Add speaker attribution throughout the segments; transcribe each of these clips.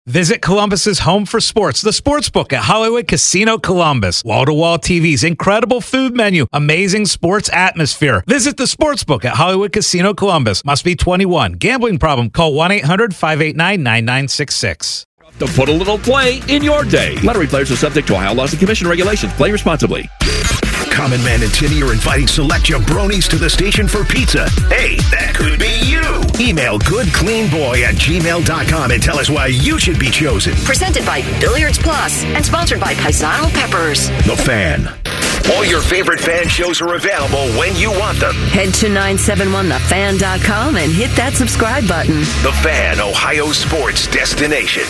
Speaker 1: Visit Columbus's home for sports, the Sportsbook at Hollywood Casino Columbus. Wall-to-wall TVs, incredible food menu, amazing sports atmosphere. Visit the Sportsbook at Hollywood Casino Columbus. Must be 21. Gambling problem? Call 1-800-589-9966.
Speaker 2: To put a little play in your day. Lottery players are subject to Ohio laws and commission regulations. Play responsibly.
Speaker 3: Common Man and Tinny are inviting select jabronis to the station for pizza. Hey, that could be you. Email goodcleanboy@gmail.com and tell us why you should be chosen.
Speaker 4: Presented by Billiards Plus and sponsored by Paisano Peppers.
Speaker 3: The Fan. All your favorite fan shows are available when you want them.
Speaker 4: Head to 971thefan.com and hit that subscribe button.
Speaker 3: The Fan, Ohio sports destination.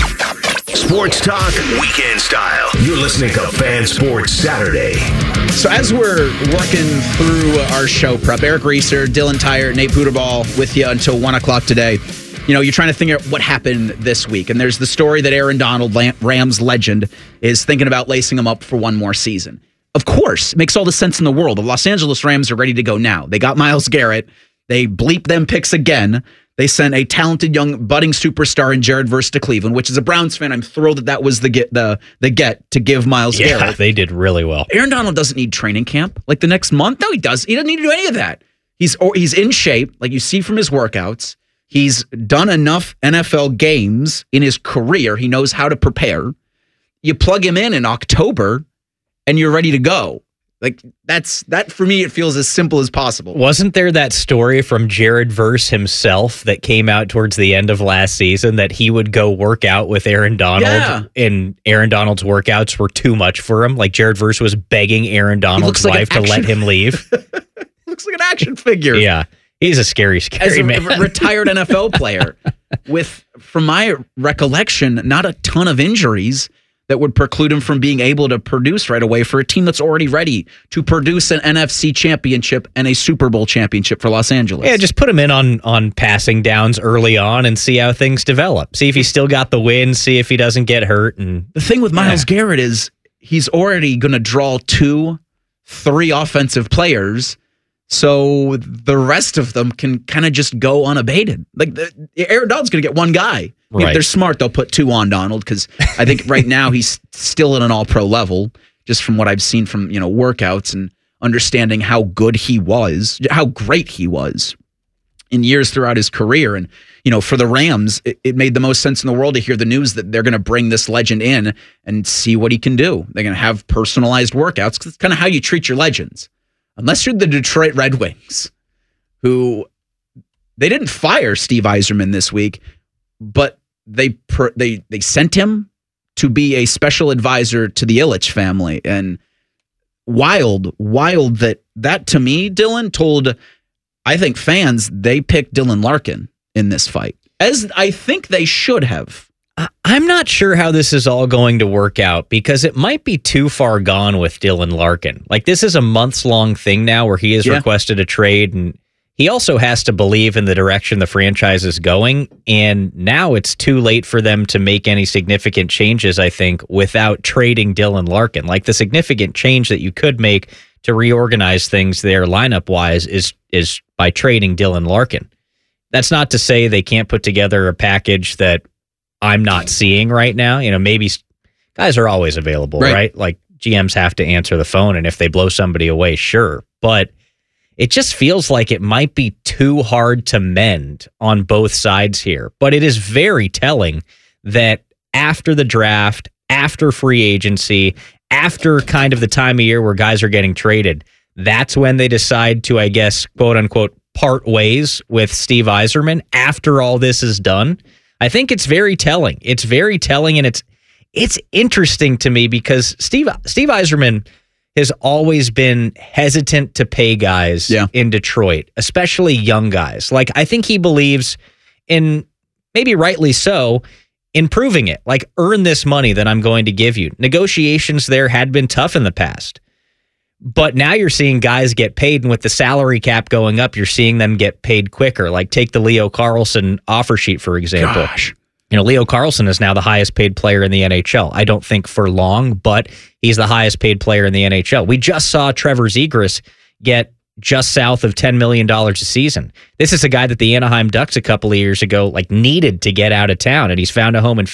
Speaker 3: Sports talk, weekend style. You're listening to Fan Sports Saturday.
Speaker 5: So as we're working through our show prep, Eric Reeser, Dylan Tyre, Nate Puderball with you until 1 o'clock today. You know, you're trying to figure out what happened this week. And there's the story that Aaron Donald, Rams legend, is thinking about lacing him up for one more season. Of course, it makes all the sense in the world. The Los Angeles Rams are ready to go now. They got Myles Garrett. They bleep them picks again. They sent a talented young budding superstar in Jared Verse to Cleveland, which as a Browns fan, I'm thrilled that was the get to give Myles Garrett.
Speaker 6: Yeah, they did really well.
Speaker 5: Aaron Donald doesn't need training camp like the next month. No, he does. He doesn't need to do any of that. He's in shape, like you see from his workouts. He's done enough NFL games in his career. He knows how to prepare. You plug him in October, and you're ready to go. Like that for me, it feels as simple as possible.
Speaker 6: Wasn't there that story from Jared Verse himself that came out towards the end of last season that he would go work out with Aaron Donald and Aaron Donald's workouts were too much for him? Like Jared Verse was begging Aaron Donald's wife to let him leave.
Speaker 5: Looks like an action figure.
Speaker 6: Yeah. He's a scary man.
Speaker 5: As a retired NFL player with, from my recollection, not a ton of injuries that would preclude him from being able to produce right away for a team that's already ready to produce an NFC championship and a Super Bowl championship for Los Angeles.
Speaker 6: Yeah, just put him in on passing downs early on and see how things develop. See if he's still got the win, see if he doesn't get hurt. And
Speaker 5: the thing with Myles Garrett is he's already going to draw 2-3 offensive players, so the rest of them can kind of just go unabated. Like Aaron Donald's going to get one guy.
Speaker 6: Right.
Speaker 5: If they're smart, they'll put 2 on Donald because I think right now he's still at an all-pro level, just from what I've seen from workouts and understanding how good he was, how great he was in years throughout his career. And for the Rams, it made the most sense in the world to hear the news that they're going to bring this legend in and see what he can do. They're going to have personalized workouts because it's kind of how you treat your legends. Unless you're the Detroit Red Wings, who they didn't fire Steve Yzerman this week, but they sent him to be a special advisor to the Ilitch family. And wild that to me, Dylan, told, I think, fans they picked Dylan Larkin in this fight, as I think they should have.
Speaker 6: I'm not sure how this is all going to work out because it might be too far gone with Dylan Larkin. Like, this is a months-long thing now where he has requested a trade, and he also has to believe in the direction the franchise is going, and now it's too late for them to make any significant changes, I think, without trading Dylan Larkin. Like, the significant change that you could make to reorganize things there lineup-wise is by trading Dylan Larkin. That's not to say they can't put together a package that I'm not seeing right now. Maybe guys are always available, right? Like GMs have to answer the phone, and if they blow somebody away, sure. But it just feels like it might be too hard to mend on both sides here. But it is very telling that after the draft, after free agency, after kind of the time of year where guys are getting traded, that's when they decide to, I guess, quote unquote, part ways with Steve Yzerman after all this is done. I think it's very telling. It's very telling, and it's interesting to me because Steve Yzerman has always been hesitant to pay guys in Detroit, especially young guys. Like, I think he believes in, maybe rightly so, in proving it. Like, earn this money that I'm going to give you. Negotiations there had been tough in the past. But now you're seeing guys get paid, and with the salary cap going up, you're seeing them get paid quicker. Like, take the Leo Carlsson offer sheet, for example.
Speaker 5: Gosh.
Speaker 6: Leo Carlsson is now the highest paid player in the NHL. I don't think for long, but he's the highest paid player in the NHL. We just saw Trevor Zegras get just south of $10 million a season. This is a guy that the Anaheim Ducks a couple of years ago needed to get out of town, and he's found a home in